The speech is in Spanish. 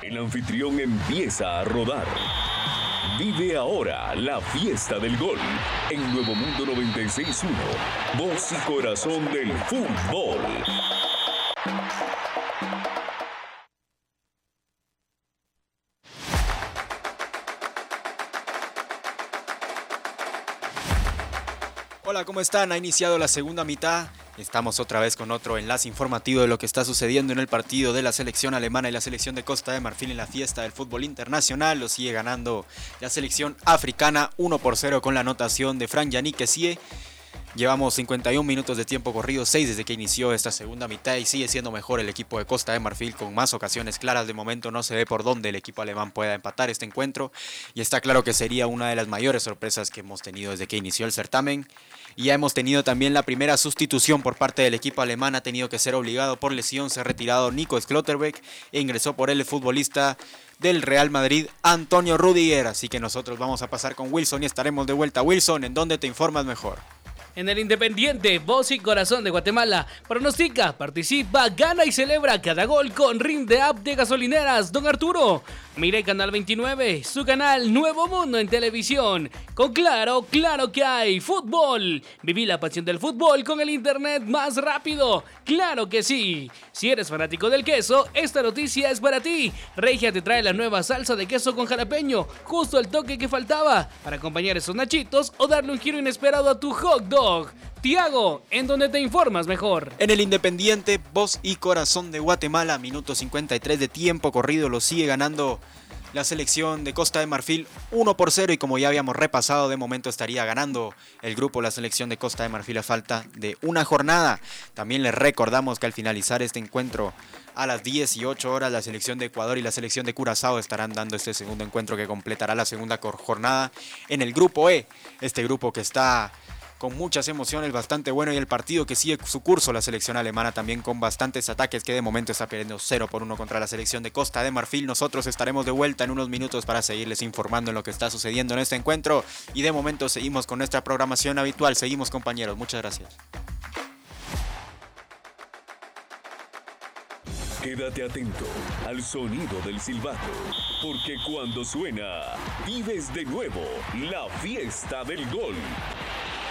El anfitrión empieza a rodar. Vive ahora la fiesta del gol en Nuevo Mundo 96.1, voz y corazón del fútbol. Hola, ¿cómo están? Ha iniciado la segunda mitad. Estamos otra vez con otro enlace informativo de lo que está sucediendo en el partido de la selección alemana y la selección de Costa de Marfil en la fiesta del fútbol internacional. Lo sigue ganando la selección africana 1-0 con la anotación de Frank-Yannick Kessié. Llevamos 51 minutos de tiempo corrido, 6 desde que inició esta segunda mitad y sigue siendo mejor el equipo de Costa de Marfil con más ocasiones claras. De momento no se ve por dónde el equipo alemán pueda empatar este encuentro y está claro que sería una de las mayores sorpresas que hemos tenido desde que inició el certamen. Y ya hemos tenido también la primera sustitución por parte del equipo alemán. Ha tenido que ser obligado por lesión. Se ha retirado Nico Schlotterbeck e ingresó por él el futbolista del Real Madrid, Antonio Rudiger. Así que nosotros vamos a pasar con Wilson y estaremos de vuelta. Wilson, ¿en dónde te informas mejor? En el Independiente, voz y corazón de Guatemala, pronostica, participa, gana y celebra cada gol con Rinde App de Gasolineras Don Arturo. Mire Canal 29, su canal Nuevo Mundo en televisión. Con Claro, claro que hay fútbol. Viví la pasión del fútbol con el internet más rápido. Claro que sí. Si eres fanático del queso, esta noticia es para ti. Regia te trae la nueva salsa de queso con jalapeño, justo el toque que faltaba para acompañar esos nachitos o darle un giro inesperado a tu hot dog. Tiago, ¿en dónde te informas mejor? En el Independiente, voz y corazón de Guatemala, minuto 53 de tiempo corrido, lo sigue ganando la selección de Costa de Marfil 1-0 y como ya habíamos repasado, de momento estaría ganando el grupo la selección de Costa de Marfil a falta de una jornada. También les recordamos que al finalizar este encuentro a las 18 horas la selección de Ecuador y la selección de Curazao estarán dando este segundo encuentro que completará la segunda jornada en el grupo E, este grupo que está con muchas emociones, bastante bueno, y el partido que sigue su curso, la selección alemana también con bastantes ataques, que de momento está perdiendo 0-1 contra la selección de Costa de Marfil. Nosotros estaremos de vuelta en unos minutos para seguirles informando en lo que está sucediendo en este encuentro, y de momento seguimos con nuestra programación habitual. Seguimos, compañeros, muchas gracias. Quédate atento al sonido del silbato, porque cuando suena, vives de nuevo la fiesta del gol.